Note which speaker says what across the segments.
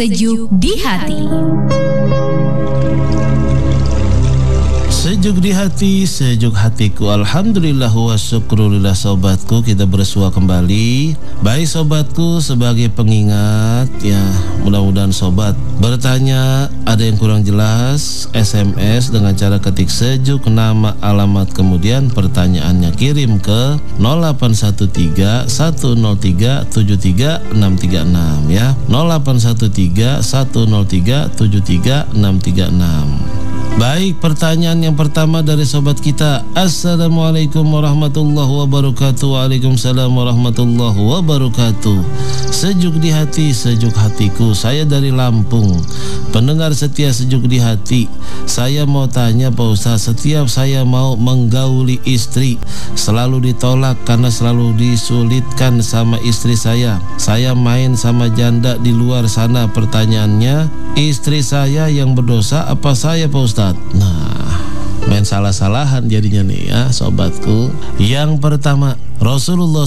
Speaker 1: sejuk di hati.
Speaker 2: Sejuk di hati, sejuk hatiku. Alhamdulillah wa syukrulillah sobatku, kita bersua kembali. Baik sobatku, sebagai pengingat ya, mudah-mudahan sobat bertanya ada yang kurang jelas, SMS dengan cara ketik sejuk, nama, alamat, kemudian pertanyaannya kirim ke 0813 103 73 636 ya. 0813 103 73 636. Baik, pertanyaan yang pertama dari sobat kita. Assalamualaikum warahmatullahi wabarakatuh. Waalaikumsalam warahmatullahi wabarakatuh. Sejuk di hati, sejuk hatiku. Saya dari Lampung, pendengar setia sejuk di hati. Saya mau tanya Pak Ustaz, setiap saya mau menggauli istri selalu ditolak karena selalu disulitkan sama istri saya. Saya main sama janda di luar sana. Pertanyaannya, istri saya yang berdosa apa saya Pak Ustaz? Nah, main salah-salahan jadinya nih ya sobatku. Yang pertama, Rasulullah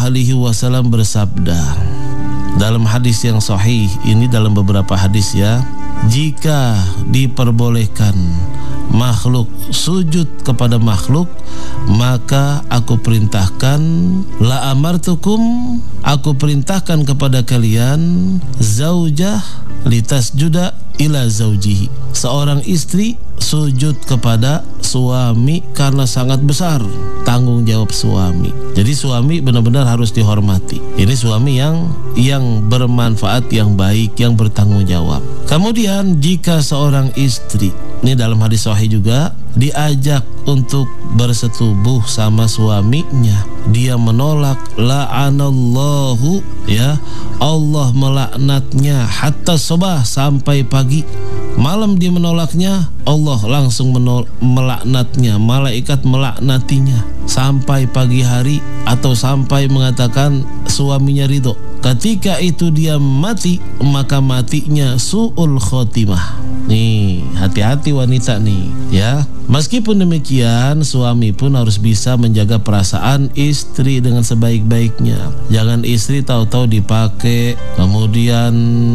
Speaker 2: SAW bersabda dalam hadis yang sahih, ini dalam beberapa hadis ya, jika diperbolehkan makhluk sujud kepada makhluk, maka aku perintahkan, la amartukum, aku perintahkan kepada kalian, zaujah litasjuda ila zaujihi, seorang istri sujud kepada suami karena sangat besar tanggung jawab suami. Jadi suami benar-benar harus dihormati. Ini suami yang bermanfaat, yang baik, yang bertanggung jawab. Kemudian jika seorang istri, ini dalam hadis sahih juga, diajak untuk bersetubuh sama suaminya, dia menolak, la'anallahu ya, Allah melaknatnya hatta sobah, sampai pagi. Malam dia menolaknya, Allah langsung melaknatnya, malaikat melaknatinya sampai pagi hari, atau sampai mengatakan suaminya ridho. Ketika itu dia mati, maka matinya su'ul khotimah. Nih, hati-hati wanita nih ya. Meskipun demikian, suami pun harus bisa menjaga perasaan istri dengan sebaik-baiknya. Jangan istri tahu-tahu dipakai, kemudian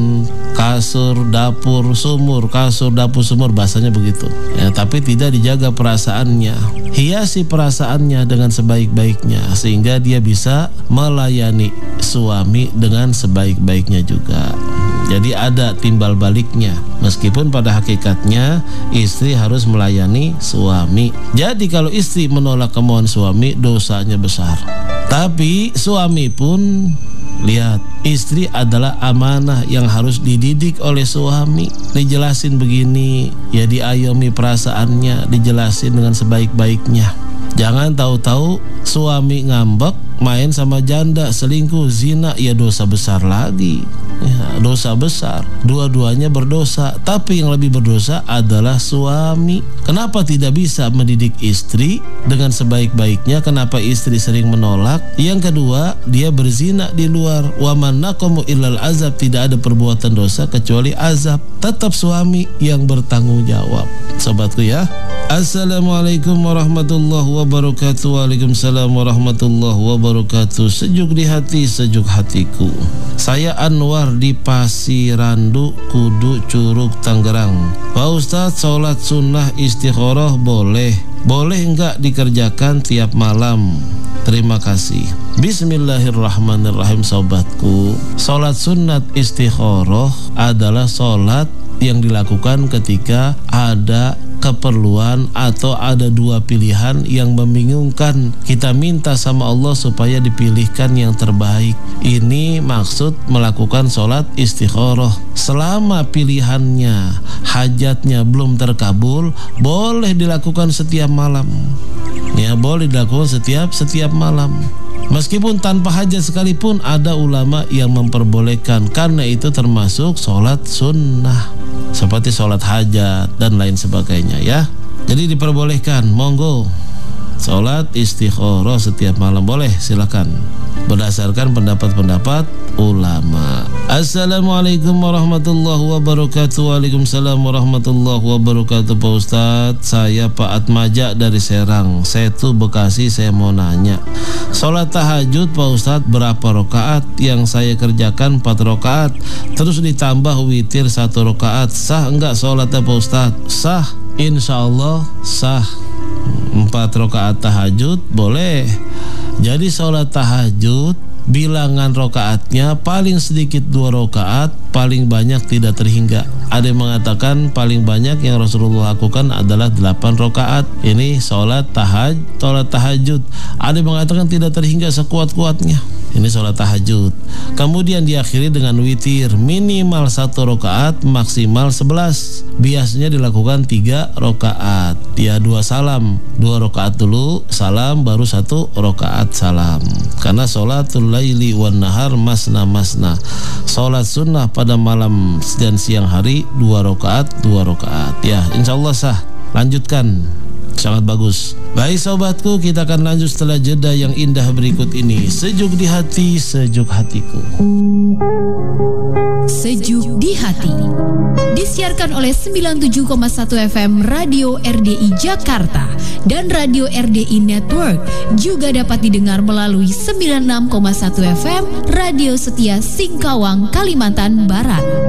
Speaker 2: kasur, dapur, sumur, kasur, dapur, sumur, bahasanya begitu ya, tapi tidak dijaga perasaannya. Hiasi perasaannya dengan sebaik-baiknya sehingga dia bisa melayani suami dengan sebaik-baiknya juga. Jadi ada timbal baliknya. Meskipun pada hakikatnya istri harus melayani suami. Jadi kalau istri menolak kemauan suami, dosanya besar. Tapi suami pun lihat, istri adalah amanah yang harus dididik oleh suami. Dijelasin begini, ya diayomi perasaannya, dijelasin dengan sebaik-baiknya. Jangan tahu-tahu suami ngambek, main sama janda, selingkuh, zina, ya dosa besar lagi ya, dosa besar. Dua-duanya berdosa, tapi yang lebih berdosa adalah suami. Kenapa tidak bisa mendidik istri dengan sebaik-baiknya? Kenapa istri sering menolak? Yang kedua, dia berzina di luar. Wa man naqamu illal azab, tidak ada perbuatan dosa kecuali azab. Tetap suami yang bertanggung jawab. Sobatku ya, Assalamualaikum warahmatullahi wabarakatuh. Waalaikumsalam warahmatullahi wabarakatuh. Sejuk di hati, sejuk hatiku. Saya Anwar di Pasirandu, Kudu, Curug, Tangerang. Pak Ustadz, sholat sunnah istikharah boleh enggak dikerjakan tiap malam? Terima kasih. Bismillahirrahmanirrahim. Sobatku, sholat sunat istikharah adalah sholat yang dilakukan ketika ada keperluan atau ada dua pilihan yang membingungkan. Kita minta sama Allah supaya dipilihkan yang terbaik. Ini maksud melakukan sholat istikharah. Selama pilihannya, hajatnya belum terkabul, boleh dilakukan setiap malam. Ya, boleh dilakukan setiap malam. Meskipun tanpa hajat sekalipun, ada ulama yang memperbolehkan, karena itu termasuk sholat sunnah seperti sholat hajat dan lain sebagainya ya. Jadi diperbolehkan, monggo sholat istikharah setiap malam, boleh, silakan berdasarkan pendapat-pendapat ulama. Assalamualaikum warahmatullahi wabarakatuh. Waalaikumsalam warahmatullahi wabarakatuh. Pak Ustadz, saya Pak Atmaja dari Serang. Saya tuh Bekasi, saya mau nanya, sholat tahajud Pak Ustadz berapa rakaat? Yang saya kerjakan 4 rakaat, terus ditambah witir 1 rakaat. Sah enggak sholatnya Pak Ustadz? Sah, insya Allah sah. 4 rakaat tahajud boleh. Jadi sholat tahajud bilangan rokaatnya paling sedikit 2 rokaat, paling banyak tidak terhingga. Ada yang mengatakan paling banyak yang Rasulullah lakukan adalah 8 rokaat. Ini sholat tahajud. Ada yang mengatakan tidak terhingga sekuat-kuatnya. Ini sholat tahajud. Kemudian diakhiri dengan witir, minimal 1 rokaat, maksimal 11. Biasanya dilakukan 3 rokaat. Ya 2 salam, 2 rokaat dulu salam, baru 1 rokaat salam. Karena sholatul laili wan nahar masna. Sholat sunnah pada malam dan siang hari 2 rokaat. Ya insya Allah sah. Lanjutkan. Sangat bagus. Baik sobatku, kita akan lanjut setelah jeda yang indah berikut ini. Sejuk di hati, sejuk hatiku.
Speaker 1: Sejuk di hati disiarkan oleh 97,1 FM Radio RDI Jakarta dan Radio RDI Network. Juga dapat didengar melalui 96,1 FM Radio Setia Singkawang, Kalimantan Barat.